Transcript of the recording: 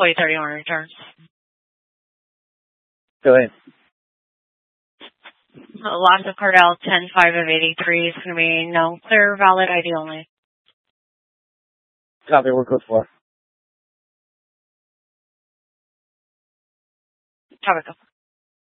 Employee 31 returns. Go ahead. Lots of Cardell 10-5 of 83 is going to be no. Clear, valid, ID only. Copy, we're good for. Have a go.